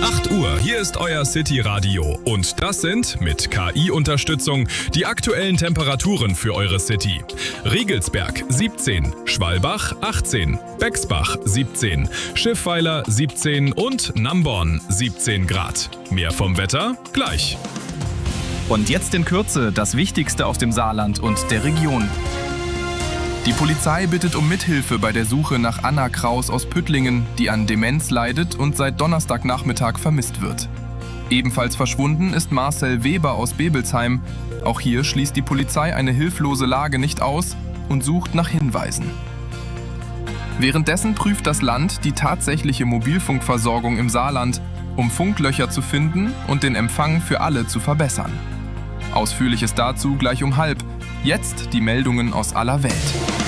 8 Uhr, hier ist euer City Radio und das sind mit KI-Unterstützung die aktuellen Temperaturen für eure City. Riegelsberg 17, Schwalbach 18, Bexbach 17, Schiffweiler 17 und Namborn 17 Grad. Mehr vom Wetter gleich. Und jetzt in Kürze das Wichtigste aus dem Saarland und der Region. Die Polizei bittet um Mithilfe bei der Suche nach Anna Kraus aus Püttlingen, die an Demenz leidet und seit Donnerstagnachmittag vermisst wird. Ebenfalls verschwunden ist Marcel Weber aus Bebelsheim. Auch hier schließt die Polizei eine hilflose Lage nicht aus und sucht nach Hinweisen. Währenddessen prüft das Land die tatsächliche Mobilfunkversorgung im Saarland, um Funklöcher zu finden und den Empfang für alle zu verbessern. Ausführliches dazu gleich um 12:30. Jetzt die Meldungen aus aller Welt.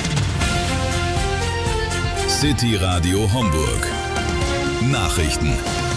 City Radio Homburg. Nachrichten.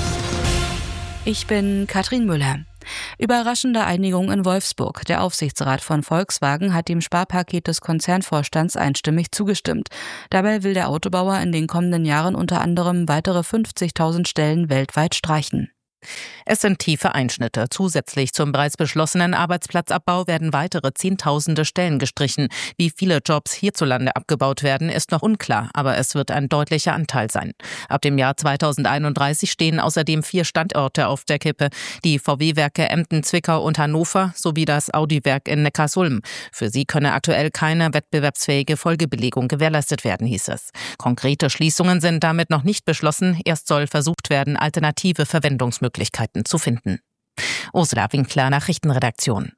Ich bin Katrin Müller. Überraschende Einigung in Wolfsburg. Der Aufsichtsrat von Volkswagen hat dem Sparpaket des Konzernvorstands einstimmig zugestimmt. Dabei will der Autobauer in den kommenden Jahren unter anderem weitere 50.000 Stellen weltweit streichen. Es sind tiefe Einschnitte. Zusätzlich zum bereits beschlossenen Arbeitsplatzabbau werden weitere Zehntausende Stellen gestrichen. Wie viele Jobs hierzulande abgebaut werden, ist noch unklar, aber es wird ein deutlicher Anteil sein. Ab dem Jahr 2031 stehen außerdem 4 Standorte auf der Kippe. Die VW-Werke Emden, Zwickau und Hannover sowie das Audi-Werk in Neckarsulm. Für sie könne aktuell keine wettbewerbsfähige Folgebelegung gewährleistet werden, hieß es. Konkrete Schließungen sind damit noch nicht beschlossen. Erst soll versucht werden, alternative Verwendungsmöglichkeiten zu finden. Ursula Winkler, Nachrichtenredaktion.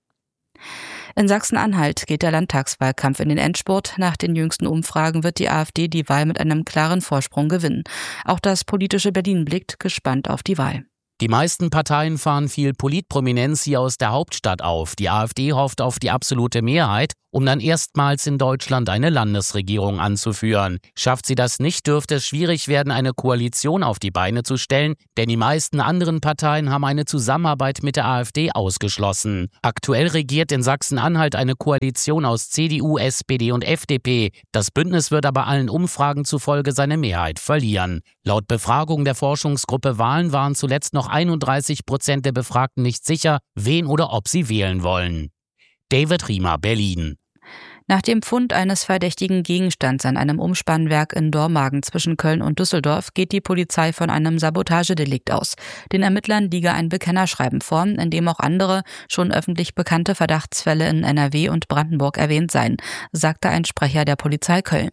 In Sachsen-Anhalt geht der Landtagswahlkampf in den Endspurt. Nach den jüngsten Umfragen wird die AfD die Wahl mit einem klaren Vorsprung gewinnen. Auch das politische Berlin blickt gespannt auf die Wahl. Die meisten Parteien fahren viel Politprominenz hier aus der Hauptstadt auf. Die AfD hofft auf die absolute Mehrheit, um dann erstmals in Deutschland eine Landesregierung anzuführen. Schafft sie das nicht, dürfte es schwierig werden, eine Koalition auf die Beine zu stellen, denn die meisten anderen Parteien haben eine Zusammenarbeit mit der AfD ausgeschlossen. Aktuell regiert in Sachsen-Anhalt eine Koalition aus CDU, SPD und FDP. Das Bündnis wird aber allen Umfragen zufolge seine Mehrheit verlieren. Laut Befragung der Forschungsgruppe Wahlen waren zuletzt noch 31% der Befragten nicht sicher, wen oder ob sie wählen wollen. David Riemer, Berlin. Nach dem Fund eines verdächtigen Gegenstands an einem Umspannwerk in Dormagen zwischen Köln und Düsseldorf geht die Polizei von einem Sabotagedelikt aus. Den Ermittlern liege ein Bekennerschreiben vor, in dem auch andere, schon öffentlich bekannte Verdachtsfälle in NRW und Brandenburg erwähnt seien, sagte ein Sprecher der Polizei Köln.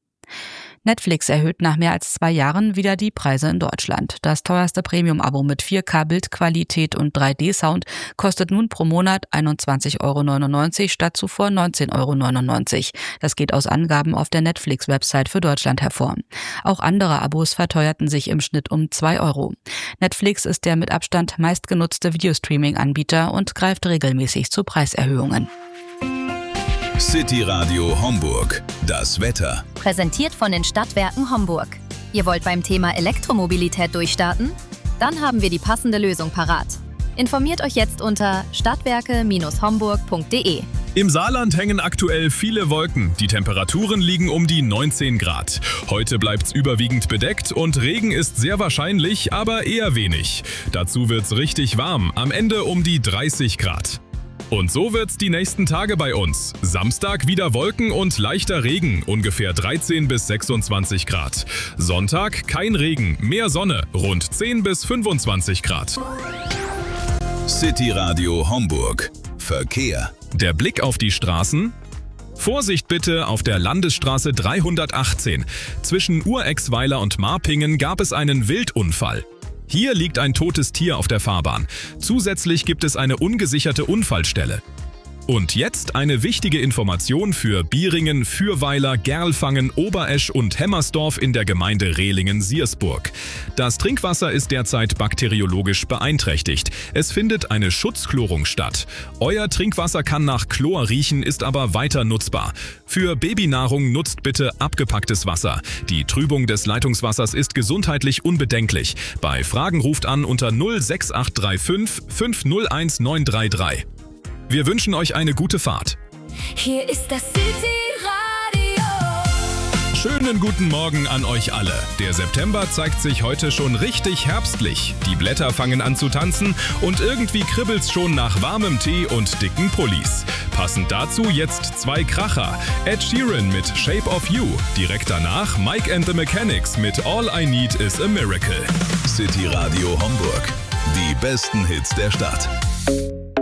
Netflix erhöht nach mehr als 2 Jahren wieder die Preise in Deutschland. Das teuerste Premium-Abo mit 4K-Bildqualität und 3D-Sound kostet nun pro Monat 21,99 € statt zuvor 19,99 €. Das geht aus Angaben auf der Netflix-Website für Deutschland hervor. Auch andere Abos verteuerten sich im Schnitt um 2 €. Netflix ist der mit Abstand meistgenutzte Videostreaming-Anbieter und greift regelmäßig zu Preiserhöhungen. City Radio Homburg. Das Wetter. Präsentiert von den Stadtwerken Homburg. Ihr wollt beim Thema Elektromobilität durchstarten? Dann haben wir die passende Lösung parat. Informiert euch jetzt unter stadtwerke-homburg.de. Im Saarland hängen aktuell viele Wolken. Die Temperaturen liegen um die 19 Grad. Heute bleibt's überwiegend bedeckt und Regen ist sehr wahrscheinlich, aber eher wenig. Dazu wird's richtig warm, am Ende um die 30 Grad. Und so wird's die nächsten Tage bei uns. Samstag wieder Wolken und leichter Regen, ungefähr 13 bis 26 Grad. Sonntag kein Regen, mehr Sonne, rund 10 bis 25 Grad. City Radio Homburg. Verkehr. Der Blick auf die Straßen. Vorsicht bitte auf der Landesstraße 318. Zwischen Urexweiler und Marpingen gab es einen Wildunfall. Hier liegt ein totes Tier auf der Fahrbahn. Zusätzlich gibt es eine ungesicherte Unfallstelle. Und jetzt eine wichtige Information für Bieringen, Fürweiler, Gerlfangen, Oberesch und Hemmersdorf in der Gemeinde Rehlingen-Siersburg. Das Trinkwasser ist derzeit bakteriologisch beeinträchtigt. Es findet eine Schutzchlorung statt. Euer Trinkwasser kann nach Chlor riechen, ist aber weiter nutzbar. Für Babynahrung nutzt bitte abgepacktes Wasser. Die Trübung des Leitungswassers ist gesundheitlich unbedenklich. Bei Fragen ruft an unter 06835 501 933. Wir wünschen euch eine gute Fahrt. Hier ist das City Radio. Schönen guten Morgen an euch alle. Der September zeigt sich heute schon richtig herbstlich. Die Blätter fangen an zu tanzen und irgendwie kribbelt's schon nach warmem Tee und dicken Pullis. Passend dazu jetzt 2 Kracher. Ed Sheeran mit Shape of You. Direkt danach Mike and the Mechanics mit All I Need is a Miracle. City Radio Homburg. Die besten Hits der Stadt.